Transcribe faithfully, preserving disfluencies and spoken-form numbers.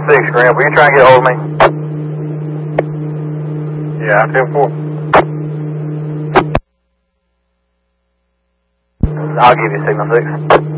six, Graham. Will you try and get a hold of me? Yeah, ten four. I'll give you signal six.